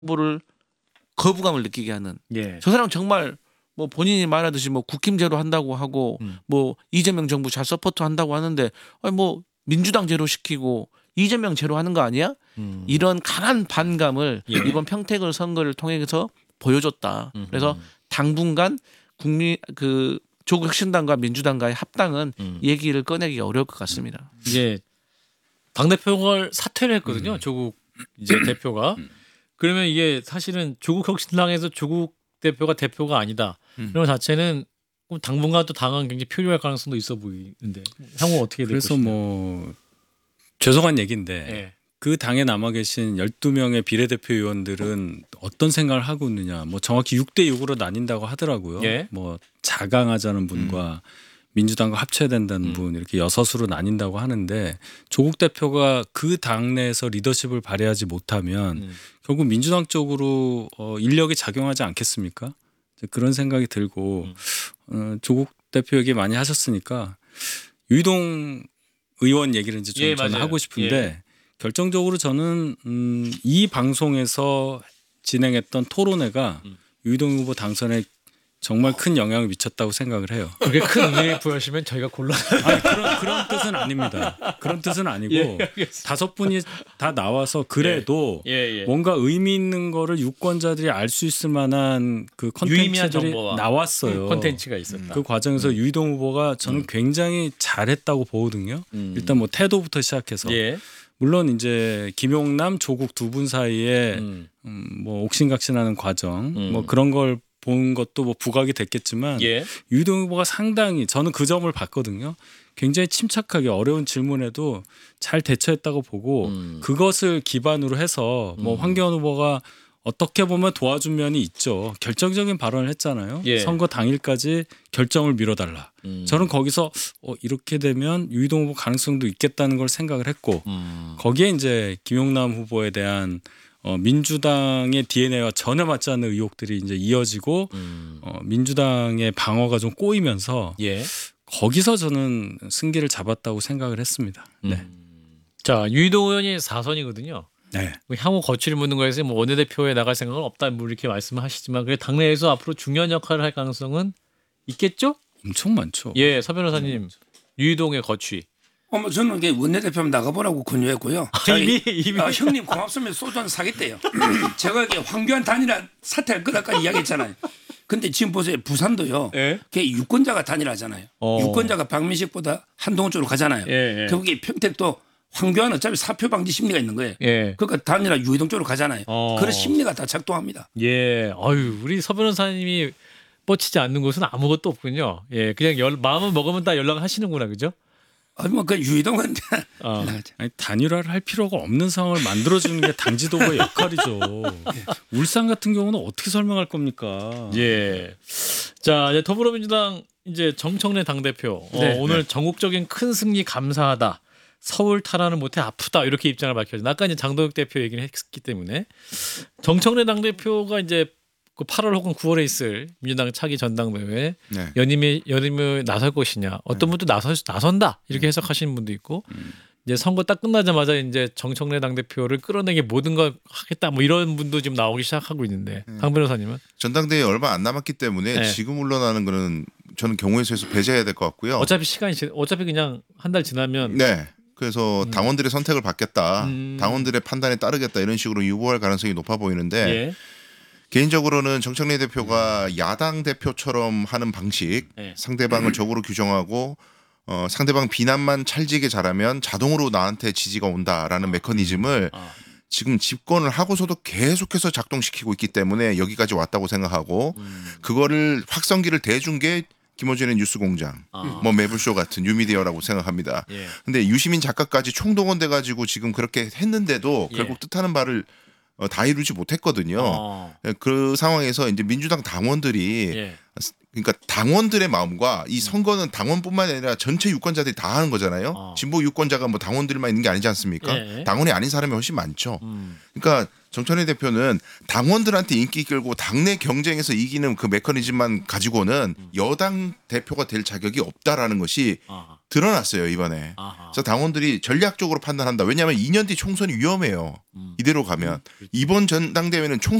후보를 거부감을 느끼게 하는. 예. 저 사람 정말 뭐 본인이 말하듯이 뭐 국힘제로 한다고 하고 뭐 이재명 정부 잘 서포트 한다고 하는데 아니 뭐 민주당 제로 시키고 이재명 제로 하는 거 아니야? 이런 강한 반감을 예. 이번 평택을 선거를 통해서 보여줬다. 그래서 당분간 국민 그 조국 혁신당과 민주당과의 합당은 얘기를 꺼내기가 어려울 것 같습니다. 이제 당 대표가 사퇴를 했거든요. 조국 이제 대표가. 그러면 이게 사실은 조국 혁신당에서 조국 대표가 대표가 아니다. 이런 것 자체는 당분간 또 당은 굉장히 표류할 가능성도 있어 보이는데 향후 어떻게 될 그래서 것이냐. 뭐 죄송한 얘기인데 예. 그 당에 남아 계신 12명의 비례대표 의원들은 어떤 생각을 하고 있느냐. 뭐 정확히 6대 6으로 나뉜다고 하더라고요. 예. 뭐 자강하자는 분과 민주당과 합쳐야 된다는 분 이렇게 6으로 나뉜다고 하는데 조국 대표가 그 당내에서 리더십을 발휘하지 못하면 결국 민주당 쪽으로 인력이 작용하지 않겠습니까? 그런 생각이 들고 조국 대표에게 많이 하셨으니까 유이동 의원 얘기를 이제 좀 예, 저는 맞아요. 하고 싶은데 예. 결정적으로 저는 이 방송에서 진행했던 토론회가 유이동 후보 당선에 정말 큰 영향을 미쳤다고 생각을 해요. 그게 큰 의미를 부여하시면 저희가 곤란. 아니, 그런 뜻은 아닙니다. 그런 뜻은 아니고 예, 알겠습니다. 5분이 다 나와서 그래도 예. 뭔가 의미 있는 거를 유권자들이 알 수 있을 만한 그 유의미한 컨텐츠들이 정보와 나왔어요. 콘텐츠가 있었다. 그 과정에서 유이동 후보가 저는 굉장히 잘했다고 보거든요. 일단 뭐 태도부터 시작해서 예. 물론 이제 김용남, 조국 두 분 사이에 뭐 옥신각신하는 과정 뭐 그런 걸 본 것도 뭐 부각이 됐겠지만 예. 유이동 후보가 상당히 저는 그 점을 봤거든요. 굉장히 침착하게 어려운 질문에도 잘 대처했다고 보고 그것을 기반으로 해서 뭐 황교안 후보가 어떻게 보면 도와준 면이 있죠. 결정적인 발언을 했잖아요. 예. 선거 당일까지 결정을 미뤄달라. 저는 거기서 이렇게 되면 유이동 후보 가능성도 있겠다는 걸 생각을 했고 거기에 이제 김용남 후보에 대한 민주당의 DNA와 전혀 맞지 않는 의혹들이 이제 이어지고 민주당의 방어가 좀 꼬이면서 예. 거기서 저는 승기를 잡았다고 생각을 했습니다. 네. 자, 유이동 의원이 4선이거든요. 네. 향후 거취를 묻는 거에서 뭐 원내대표에 나갈 생각은 없다 뭐 이렇게 말씀하시지만 그 당내에서 앞으로 중요한 역할을 할 가능성은 있겠죠? 엄청 많죠. 예, 서 변호사님 유이동의 거취. 저는 이게 원내대표면 나가보라고 권유했고요. 이미 형님 고맙습니다. 소주 한 사겠대요. 제가 이게 황교안 단일화 사퇴할 거다까지 이야기했잖아요. 근데 지금 보세요. 부산도요. 예? 그게 유권자가 단일하잖아요. 유권자가 박민식보다 한동훈 쪽으로 가잖아요. 예. 거기 평택도 황교안 어차피 사표 방지 심리가 있는 거예요. 예. 그러니까 단일화 유이동 쪽으로 가잖아요. 그런 심리가 다 작동합니다. 예. 아유, 우리 서 변호사님이 뻗치지 않는 것은 아무것도 없군요. 예. 그냥 마음을 먹으면 다 연락을 하시는구나. 그죠? 그 유이동은 아니, 단일화를 할 필요가 없는 상황을 만들어주는 게 당 지도부의 역할이죠. 울산 같은 경우는 어떻게 설명할 겁니까? 예. 자, 이제 더불어민주당 이제 정청래 당대표 오늘 전국적인 큰 승리 감사하다. 서울 탈환을 못해 아프다 이렇게 입장을 밝혀서 아까 이제 장동혁 대표 얘기를 했기 때문에 정청래 당대표가 이제 그 8월 혹은 9월에 있을 민주당 차기 전당대회에 연임에 나설 것이냐 어떤 분도 나선다 이렇게 해석하시는 분도 있고 이제 선거 딱 끝나자마자 이제 정청래 당대표를 끌어내기 모든 걸 하겠다 뭐 이런 분도 지금 나오기 시작하고 있는데 강 변호사님은 전당대회 얼마 안 남았기 때문에 지금 물러나는 거는 저는 경우의 수에서 배제해야 될 것 같고요. 어차피 그냥 한 달 지나면 네. 그래서 당원들의 선택을 받겠다, 당원들의 판단에 따르겠다 이런 식으로 유보할 가능성이 높아 보이는데 예. 개인적으로는 정청래 대표가 야당 대표처럼 하는 방식, 상대방을 적으로 규정하고 상대방 비난만 찰지게 잘하면 자동으로 나한테 지지가 온다라는 메커니즘을 지금 집권을 하고서도 계속해서 작동시키고 있기 때문에 여기까지 왔다고 생각하고 그거를 확성기를 대준 게 김어준의 뉴스공장, 뭐 매불쇼 같은 뉴미디어라고 생각합니다. 근데 유시민 작가까지 총동원돼 가지고 지금 그렇게 했는데도 결국 뜻하는 바를 다 이루지 못했거든요. 그 상황에서 이제 민주당 당원들이 그러니까 당원들의 마음과 이 선거는 당원뿐만 아니라 전체 유권자들이 다 하는 거잖아요. 진보 유권자가 뭐 당원들만 있는 게 아니지 않습니까? 당원이 아닌 사람이 훨씬 많죠. 그러니까 정청래 대표는 당원들한테 인기 끌고 당내 경쟁에서 이기는 그 메커니즘만 가지고는 여당 대표가 될 자격이 없다라는 것이 아하. 드러났어요 이번에. 아하. 그래서 당원들이 전략적으로 판단한다. 왜냐하면 2년 뒤 총선이 위험해요. 이대로 가면 이번 전당대회는